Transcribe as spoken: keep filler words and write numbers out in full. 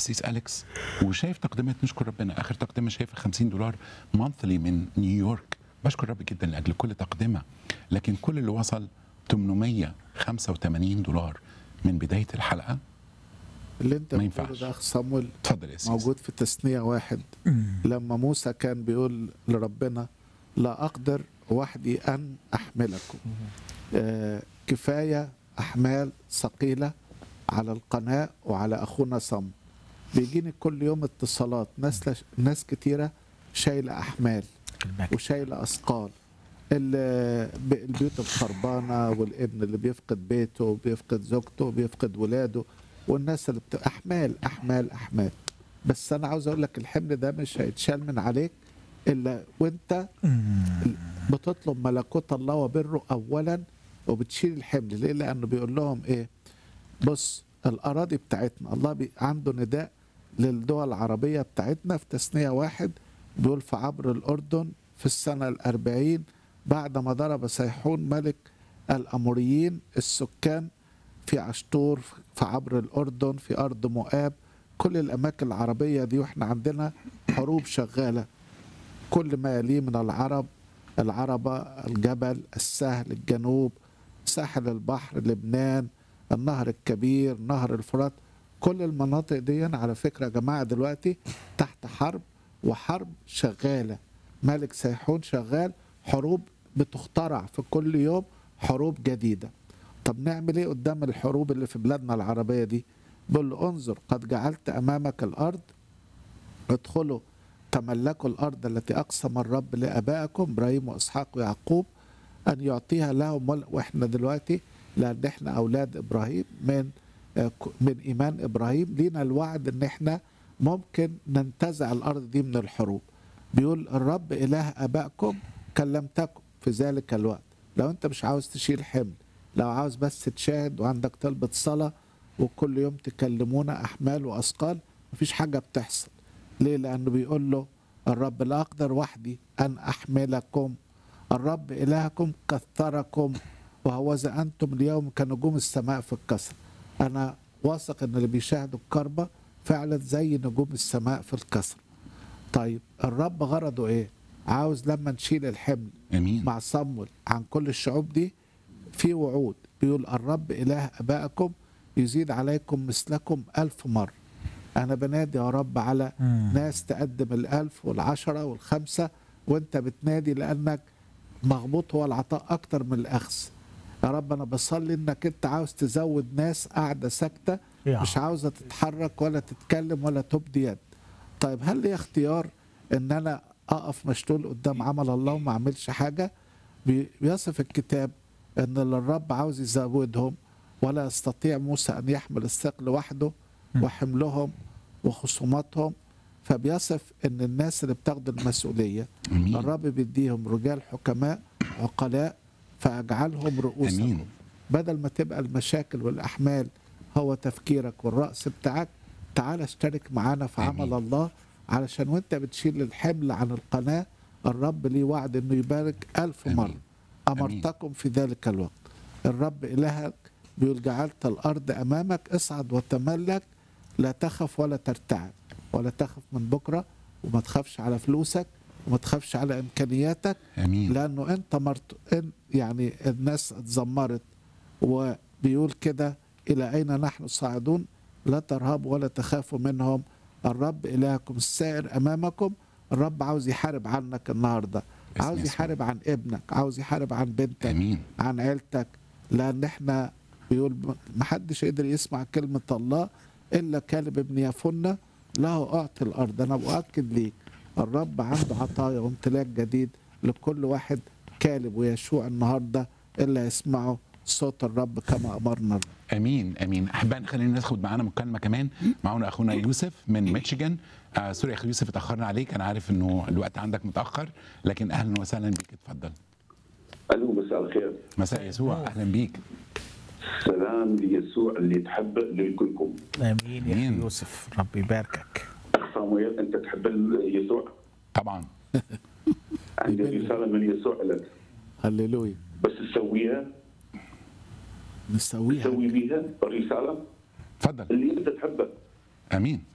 القسيس أليكس وشايف تقديمات، نشكر ربنا. اخر تقدمه شايفه خمسين دولار مانثلي من نيويورك، بشكر رب جدا لاجل كل تقدمه. لكن كل اللي وصل ثمانمائة وخمسة وثمانين دولار من بدايه الحلقه اللي انت ما بتقوله ينفعش. ده اخ صامويل اتفضل يا سيدي. موجود في تثنية واحد، لما موسى كان بيقول لربنا لا أقدر وحدي أن أحملكم. آه كفاية أحمال ثقيلة على القناة وعلى أخونا صم. بيجيني كل يوم اتصالات ناس لش... ناس كتيرة شايلة أحمال وشايلة أثقال، ال- ب- البيوت الخربانة والابن اللي بيفقد بيته وبيفقد زوجته وبيفقد ولاده، والناس اللي بت... أحمال أحمال أحمال. بس أنا عاوز أقول لك الحمل ده مش هيتشال من عليك إلا وأنت بتطلب ملكوت الله وبره أولا وبتشيل الحمل. ليه؟ لأنه بيقول لهم إيه؟ بص الأراضي بتاعتنا، الله بي... عنده نداء للدول العربية بتاعتنا في تثنية واحد، بيقول في عبر الأردن في السنة الأربعين بعد ما ضرب سيحون ملك الأموريين السكان في عشتور في عبر الأردن في أرض مؤاب، كل الأماكن العربية دي، وإحنا عندنا حروب شغالة كل ما يليه من العرب، العربة، الجبل، السهل، الجنوب، ساحل البحر، لبنان، النهر الكبير، نهر الفرات، كل المناطق دي على فكرة يا جماعة دلوقتي تحت حرب، وحرب شغالة. ملك سيحون شغال، حروب بتخترع في كل يوم، حروب جديدة. طب نعمل ايه قدام الحروب اللي في بلادنا العربية دي؟ بقول له انظر قد جعلت امامك الارض، ادخلوا تملكوا الارض التي اقسم الرب لابائكم ابراهيم واسحاق ويعقوب ان يعطيها لهم. واحنا دلوقتي لان احنا اولاد ابراهيم من من ايمان ابراهيم لينا الوعد ان احنا ممكن ننتزع الارض دي من الحروب. بيقول الرب اله ابائكم كلمتكم في ذلك الوقت. لو انت مش عاوز تشيل حمل، لو عاوز بس تشاهد وعندك طلبة صلاة وكل يوم تكلمونا احمال واثقال، مفيش حاجة بتحصل. ليه؟ لانه بيقول له الرب لا اقدر وحدي ان احملكم، الرب الهكم كثركم وهوذا انتم اليوم كنجوم السماء في الكسر. انا واثق ان اللي بيشاهدوا الكربة فعلا زي نجوم السماء في الكسر. طيب الرب غرضه ايه؟ عاوز لما نشيل الحمل امين. مع صمول عن كل الشعوب دي في وعود، بيقول الرب اله ابائكم يزيد عليكم مثلكم الف مرة. انا بنادي يا رب على ناس تقدم الالف والعشرة والخمسة، وانت بتنادي لانك مغبوط هو العطاء اكتر من الاخذ. يا رب انا بصلي انك انت عاوز تزود ناس قاعدة ساكتة مش عاوزة تتحرك ولا تتكلم ولا تبدي يد. طيب هل لي اختيار ان انا اقف مشلول قدام عمل الله وما اعملش حاجة؟ بيصف الكتاب ان اللي الرب عاوز يزودهم ولا يستطيع موسى ان يحمل الثقل وحده وحملهم وخصوماتهم، فبيصف ان الناس اللي بتاخد المسؤولية أمين. الرب بيديهم رجال حكماء عقلاء فاجعلهم رؤوسكم. أمين. بدل ما تبقى المشاكل والاحمال هو تفكيرك والرأس بتاعك، تعال اشترك معانا في أمين. عمل الله، علشان وانت بتشيل الحمل عن القناة الرب ليه وعد انه يبارك ألف أمين. مرة. أمرتكم في ذلك الوقت. الرب إلهك بيقول جعلت الأرض أمامك اصعد وتملك، لا تخف ولا ترتعب، ولا تخف من بكرة، وما تخافش على فلوسك، وما تخافش على إمكانياتك. امين. لأنه أنت مرت... إن يعني الناس اتذمرت وبيقول كده إلى أين نحن صاعدون، لا ترهبوا ولا تخافوا منهم، الرب إلهكم السائر أمامكم. الرب عاوز يحارب عنك النهاردة، عاوز يحارب عن ابنك، عاوز يحارب عن بنتك، أمين. عن عيلتك. لأن احنا بيقول محدش يقدر يسمع كلمة الله إلا كالب ابن يفنة له أعطي الأرض. أنا بؤكد ليك الرب عنده عطايا وامتلاك جديد لكل واحد كالب ويشوع النهاردة إلا يسمعوا صوت الرب كما أمرنا. امين. امين. احبائنا خلينا ناخد معانا مكالمه كمان. معانا اخونا يوسف من ميشيغان. آه سوري يا اخو يوسف اتاخرنا عليك، انا عارف انه الوقت عندك متاخر، لكن اهلا وسهلا بيك، اتفضل. الو مساء الخير. مساء يسوع، اهلا بيك. سلام ليسوع اللي تحب لكلكم. امين يا اخي يوسف، ربي يباركك. اخ صامويل انت تحب يسوع؟ طبعا. عندي رساله من يسوع لك. هللويا. بس تسويها نسويها تسوي بيها الرساله اتفضل. اللي انت تحبها. امين.